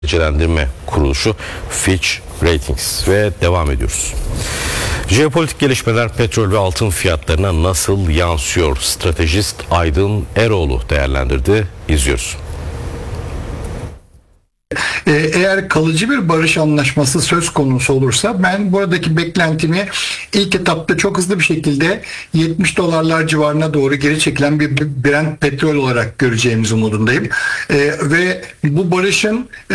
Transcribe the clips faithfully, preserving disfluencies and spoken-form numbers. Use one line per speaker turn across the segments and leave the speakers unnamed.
derecelendirme kuruluşu Fitch Ratings ve devam ediyoruz. Jeopolitik gelişmeler petrol ve altın fiyatlarına nasıl yansıyor? Stratejist Aydın Eroğlu değerlendirdi. İzliyoruz.
Eğer kalıcı bir barış anlaşması söz konusu olursa ben buradaki beklentimi ilk etapta çok hızlı bir şekilde yetmiş dolarlar civarına doğru geri çekilen bir Brent petrol olarak göreceğimiz umudundayım. Ee, ve bu barışın e,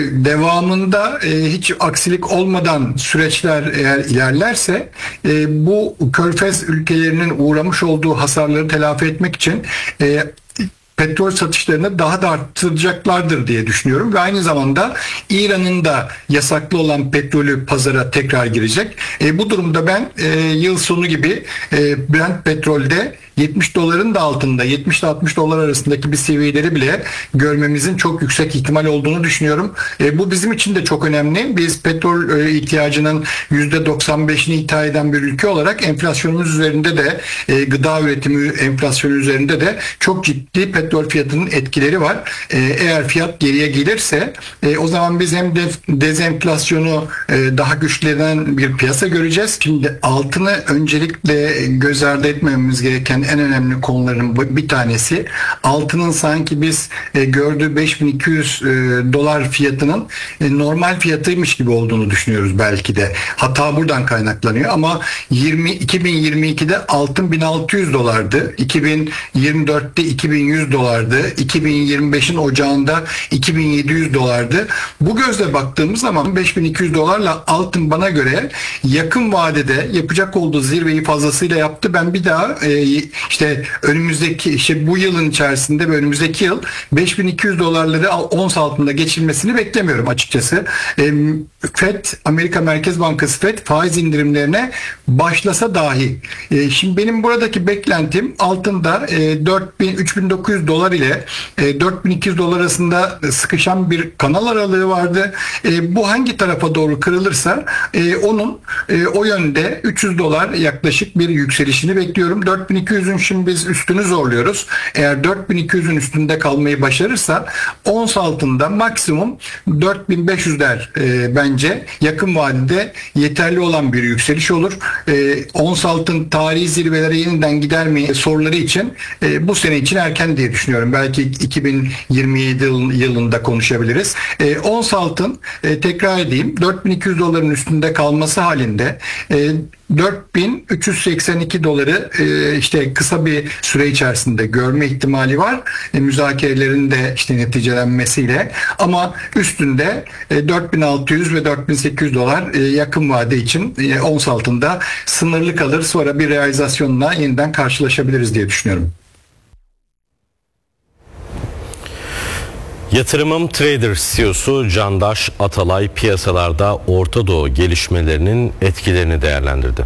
devamında e, hiç aksilik olmadan süreçler eğer ilerlerse e, bu Körfez ülkelerinin uğramış olduğu hasarları telafi etmek için e, petrol satışlarını daha da arttıracaklardır diye düşünüyorum ve aynı zamanda İran'ın da yasaklı olan petrolü pazara tekrar girecek. E, bu durumda ben e, yıl sonu gibi e, Brent petrolde yetmiş doların da altında yetmiş ile altmış dolar arasındaki bir seviyeleri bile görmemizin çok yüksek ihtimal olduğunu düşünüyorum. E, bu bizim için de çok önemli. Biz petrol e, ihtiyacının yüzde doksan beşini ithal eden bir ülke olarak enflasyonumuz üzerinde de e, gıda üretimi enflasyonu üzerinde de çok ciddi petrol fiyatının etkileri var. E, eğer fiyat geriye gelirse e, o zaman biz hem de dezenflasyonu e, daha güçlenen bir piyasa göreceğiz. Şimdi altını öncelikle göz ardı etmememiz gereken en önemli konuların bir tanesi altının sanki biz e, gördüğü beş bin iki yüz e, dolar fiyatının e, normal fiyatıymış gibi olduğunu düşünüyoruz belki de. Hata buradan kaynaklanıyor ama yirmi iki bin yirmi ikide altın bin altı yüz dolardı. iki bin yirmi dörtte iki bin yüz dolardı. iki bin yirmi beşin ocağında iki bin yedi yüz dolardı. Bu gözle baktığımız zaman beş bin iki yüz dolarla altın bana göre yakın vadede yapacak olduğu zirveyi fazlasıyla yaptı. Ben bir daha e, işte önümüzdeki işte bu yılın içerisinde ve önümüzdeki yıl beş bin iki yüz dolarları ons altında geçilmesini beklemiyorum açıkçası. E, Fed, Amerika Merkez Bankası Fed faiz indirimlerine başlasa dahi. E, şimdi benim buradaki beklentim altında e, dört bin üç bin dokuz yüz dolar ile e, dört bin iki yüz dolar arasında sıkışan bir kanal aralığı vardı. E, bu hangi tarafa doğru kırılırsa e, onun e, o yönde üç yüz dolar yaklaşık bir yükselişini bekliyorum. dört bin iki yüzün şimdi biz üstünü zorluyoruz. Eğer dört bin iki yüzün üstünde kalmayı başarırsa ons altında maksimum dört bin beş yüzler e, bence yakın vadede yeterli olan bir yükseliş olur. E, ons altın tarihi zirvelere yeniden gider mi soruları için e, bu sene için erken diye düşünüyorum. Belki iki bin yirmi yedi yılında konuşabiliriz. E, ons altın e, tekrar edeyim dört bin iki yüz doların üstünde kalması halinde e, dört bin üç yüz seksen iki doları e, işte kısa bir süre içerisinde görme ihtimali var. E, müzakerelerin de işte neticelenmesiyle ama üstünde e, dört bin altı yüz ve dört bin sekiz yüz dolar e, yakın vade için e, ons altında sınırlı kalır. Sonra bir realizasyonla yeniden karşılaşabiliriz diye düşünüyorum.
Yatırımım Trader C E O'su Candaş Atalay piyasalarda Orta Doğu gelişmelerinin etkilerini değerlendirdi.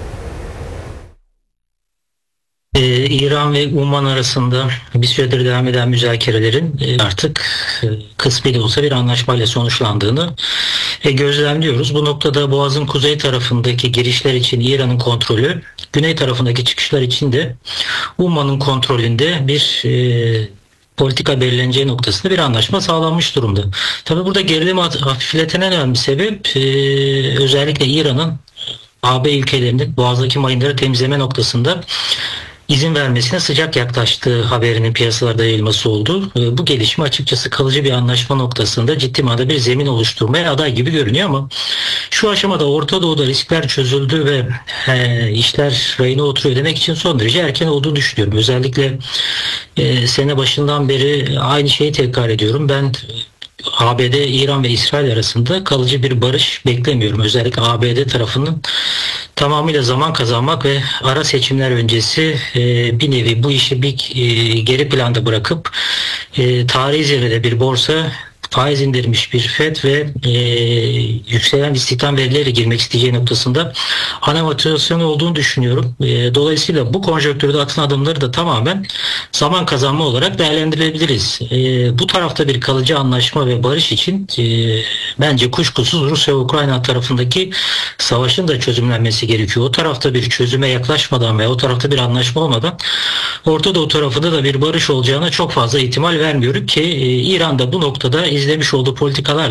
Ee, İran ve Umman arasında bir süredir devam eden müzakerelerin e, artık e, kısmi de olsa bir anlaşmayla sonuçlandığını e, gözlemliyoruz. Bu noktada Boğaz'ın kuzey tarafındaki girişler için İran'ın kontrolü, güney tarafındaki çıkışlar için de Umman'ın kontrolünde bir e, politika belirleneceği noktasında bir anlaşma sağlanmış durumda. Tabii burada gerilimi hafifleten en önemli sebep e, özellikle İran'ın A B ülkelerinin Boğaz'daki mayınları temizleme noktasında izin vermesine sıcak yaklaştığı haberinin piyasalarda yayılması oldu. Bu gelişme açıkçası kalıcı bir anlaşma noktasında ciddi manada bir zemin oluşturmaya aday gibi görünüyor ama şu aşamada Orta Doğu'da riskler çözüldü ve he, işler rayına oturuyor demek için son derece erken olduğunu düşünüyorum. Özellikle e, sene başından beri aynı şeyi tekrar ediyorum. Ben A B D, İran ve İsrail arasında kalıcı bir barış beklemiyorum. Özellikle A B D tarafının tamamıyla zaman kazanmak ve ara seçimler öncesi e, bir nevi bu işi bir e, geri planda bırakıp e, tarihi zirvede bir borsa, faiz indirmiş bir Fed ve e, yükselen istihdam verileriyle girmek isteyeceği noktasında ana motivasyonu olduğunu düşünüyorum. E, dolayısıyla bu konjonktürde atılan adımları da tamamen zaman kazanma olarak değerlendirebiliriz. E, bu tarafta bir kalıcı anlaşma ve barış için e, bence kuşkusuz Rusya ve Ukrayna tarafındaki savaşın da çözümlenmesi gerekiyor. O tarafta bir çözüme yaklaşmadan ve o tarafta bir anlaşma olmadan Orta Doğu tarafında da bir barış olacağına çok fazla ihtimal vermiyorum ki e, İran'da bu noktada izin izlemiş olduğu politikalar